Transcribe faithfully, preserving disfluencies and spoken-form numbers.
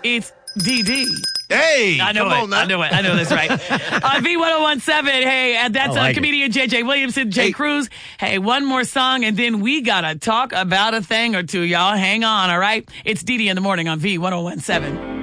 It's D D. Hey, I know come it. on now. I know it. I know that's right. On V ten seventeen, hey, and that's I like uh, comedian J J Williamson, Jay Hey. Cruz. Hey, one more song, and then we got to talk about a thing or two, y'all. Hang on, all right? It's D D in the morning on V ten seventeen.